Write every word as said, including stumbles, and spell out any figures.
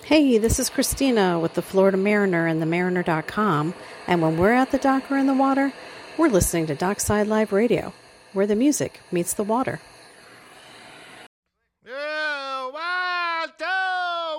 Hey, this is Christina with the Florida Mariner and the mariner dot com, and when we're at the dock or in the water, we're listening to Dockside Live Radio, where the music meets the water.